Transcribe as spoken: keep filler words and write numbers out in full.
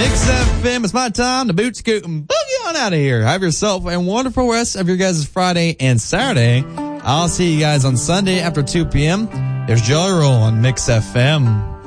Mix F M. It's my time to boot scoot and boogie on out of here. Have yourself a wonderful rest of your guys' Friday and Saturday. I'll see you guys on Sunday after two p.m. There's Jelly Roll on Mix F M.